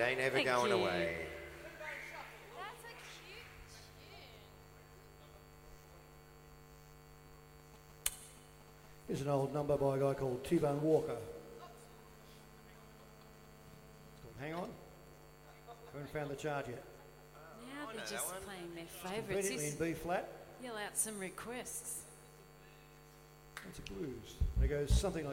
They never Thank going you. away. That's a cute tune. Here's an old number by a guy called T-Bone Walker. Hang on. Haven't found the chart yet. Now they're just playing their favourites. Conveniently in B flat. Yell out some requests. That's a blues. And it goes something like